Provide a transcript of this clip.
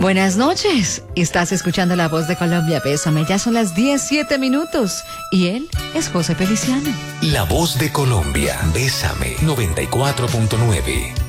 Buenas noches. Estás escuchando La Voz de Colombia. Bésame. Ya son las 17 minutos. Y él es José Feliciano. La Voz de Colombia. Bésame. 94.9.